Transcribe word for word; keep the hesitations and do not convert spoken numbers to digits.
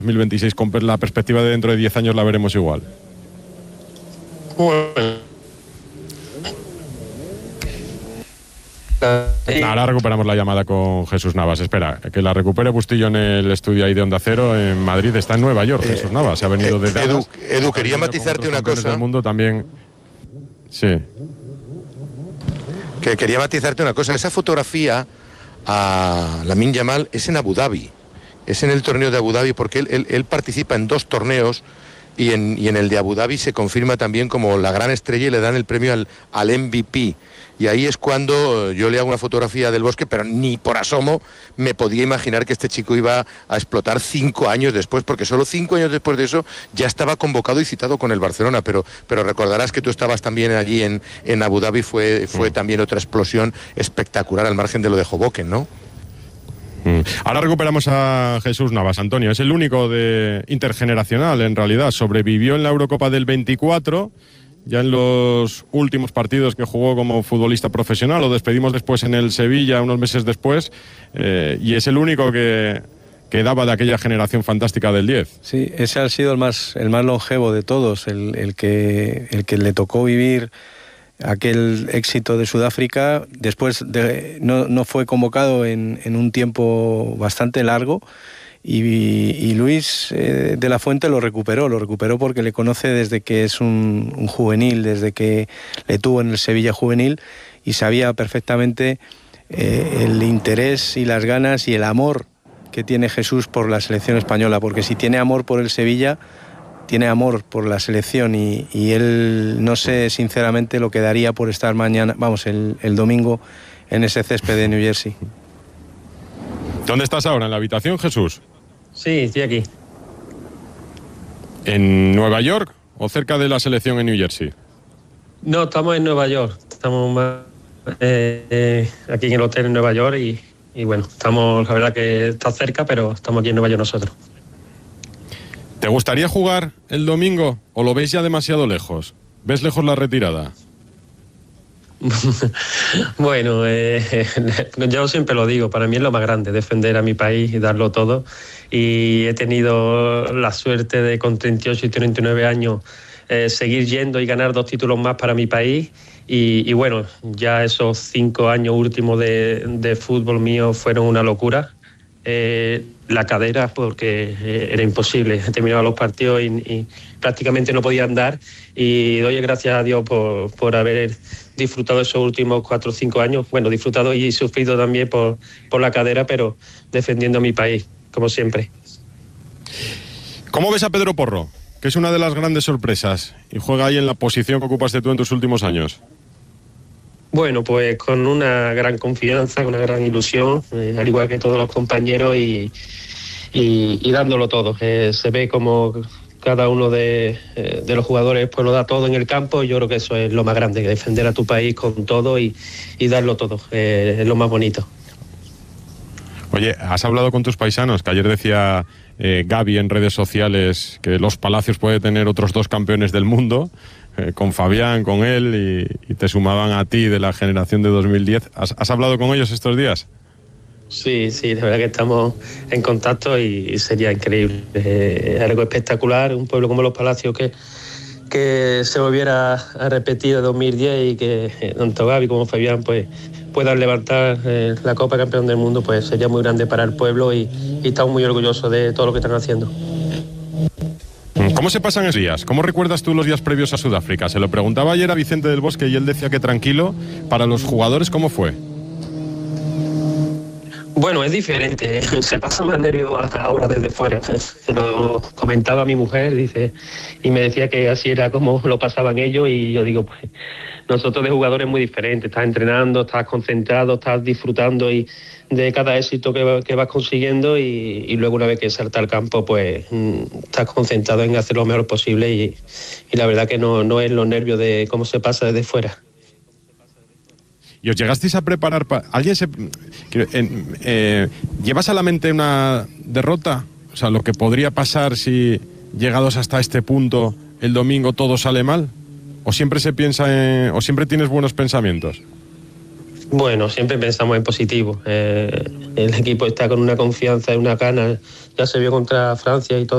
dos mil veintiséis, con la perspectiva de dentro de diez años la veremos igual. Bueno. Ahora recuperamos la llamada con Jesús Navas. Espera, que la recupere Bustillo en el estudio ahí de Onda Cero en Madrid. Está en Nueva York, eh, Jesús Navas. Se ha venido eh, desde Edu, Edu, quería matizarte una cosa. Del mundo también. Sí. Que quería matizarte una cosa. Esa fotografía a Lamine Yamal es en Abu Dhabi. Es en el torneo de Abu Dhabi porque él, él, él participa en dos torneos. Y en, y en el de Abu Dhabi se confirma también como la gran estrella y le dan el premio al, al M V P. Y ahí es cuando yo le hago una fotografía del Bosque, pero ni por asomo me podía imaginar que este chico iba a explotar cinco años después, porque solo cinco años después de eso ya estaba convocado y citado con el Barcelona. Pero, pero recordarás que tú estabas también allí en, en Abu Dhabi, fue, fue mm. también otra explosión espectacular al margen de lo de Hoboken, ¿no? Ahora recuperamos a Jesús Navas. Antonio, es el único de intergeneracional, en realidad. Sobrevivió en la Eurocopa del veinticuatro, ya en los últimos partidos que jugó como futbolista profesional. Lo despedimos después en el Sevilla, unos meses después, eh, y es el único que, que daba de aquella generación fantástica del diez. Sí, ese ha sido el más, el más longevo de todos, el, el, que, el que le tocó vivir aquel éxito de Sudáfrica. Después de, no, no fue convocado en, en un tiempo bastante largo y, y Luis eh, de la Fuente lo recuperó, lo recuperó porque le conoce desde que es un, un juvenil, desde que le tuvo en el Sevilla juvenil y sabía perfectamente eh, el interés y las ganas y el amor que tiene Jesús por la selección española, porque si tiene amor por el Sevilla, tiene amor por la selección y, y él no sé sinceramente lo que daría por estar mañana, vamos, el, el domingo en ese césped de New Jersey. ¿Dónde estás ahora? ¿En la habitación, Jesús? Sí, estoy aquí. ¿En Nueva York o cerca de la selección en New Jersey? No, estamos en Nueva York. Estamos más, eh, eh, aquí en el hotel en Nueva York y, y bueno, estamos, la verdad que está cerca, pero estamos aquí en Nueva York nosotros. ¿Te gustaría jugar el domingo o lo ves ya demasiado lejos? ¿Ves lejos la retirada? Bueno, eh, yo siempre lo digo, para mí es lo más grande, defender a mi país y darlo todo. Y he tenido la suerte de con treinta y ocho y treinta y nueve años eh, seguir yendo y ganar dos títulos más para mi país. Y, y bueno, ya esos cinco años últimos de, de fútbol mío fueron una locura. Eh, la cadera, porque eh, era imposible, terminaba los partidos y, y prácticamente no podía andar, y doy gracias a Dios por, por haber disfrutado esos últimos cuatro o cinco años, bueno, disfrutado y sufrido también por, por la cadera, pero defendiendo a mi país, como siempre. ¿Cómo ves a Pedro Porro? Que es una de las grandes sorpresas y juega ahí en la posición que ocupaste tú en tus últimos años. Bueno, pues con una gran confianza, con una gran ilusión, eh, al igual que todos los compañeros y, y, y dándolo todo. Eh, se ve como cada uno de, eh, de los jugadores pues lo da todo en el campo. Yo creo que eso es lo más grande, que defender a tu país con todo y, y darlo todo. Eh, es lo más bonito. Oye, ¿has hablado con tus paisanos? Que ayer decía eh, Gaby en redes sociales que Los Palacios puede tener otros dos campeones del mundo. Eh, con Fabián, con él, y, y te sumaban a ti de la generación de dos mil diez. ¿Has, has hablado con ellos estos días? Sí, sí, de verdad que estamos en contacto y, y sería increíble. Eh, algo espectacular, un pueblo como Los Palacios que, que se volviera a repetir de dos mil diez y que eh, tanto Gaby como Fabián pues, puedan levantar eh, la Copa Campeón del Mundo, pues sería muy grande para el pueblo y, y estamos muy orgullosos de todo lo que están haciendo. ¿Cómo se pasan esos días? ¿Cómo recuerdas tú los días previos a Sudáfrica? Se lo preguntaba ayer a Vicente del Bosque y él decía que tranquilo. Para los jugadores, ¿cómo fue? Bueno, es diferente. Se pasa más nervioso ahora desde fuera. Se lo comentaba a mi mujer, dice, y me decía que así era como lo pasaban ellos, y yo digo, pues nosotros de jugadores muy diferentes. Estás entrenando, estás concentrado, estás disfrutando y de cada éxito que, que vas consiguiendo y, y luego una vez que salta al campo, pues mmm, estás concentrado en hacer lo mejor posible y, y la verdad que no, no es los nervios de cómo se pasa desde fuera. ¿Y os llegasteis a preparar para... ¿Alguien se... Eh, eh, ¿Llevas a la mente una derrota? O sea, lo que podría pasar si llegados hasta este punto el domingo todo sale mal. ¿O siempre se piensa en... o siempre tienes buenos pensamientos? Bueno, siempre pensamos en positivo. Eh, el equipo está con una confianza y una gana. Ya se vio contra Francia y todo.